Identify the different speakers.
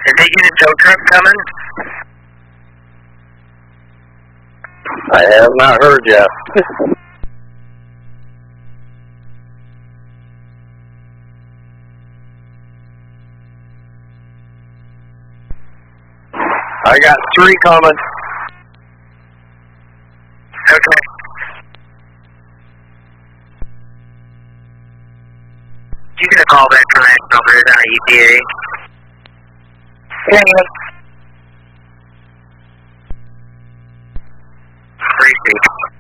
Speaker 1: Did they get a tow truck coming?
Speaker 2: I have not heard yet. I got 3 coming.
Speaker 1: Okay. You get a call back from that number on EPA.
Speaker 2: Yeah.
Speaker 1: Appreciate it.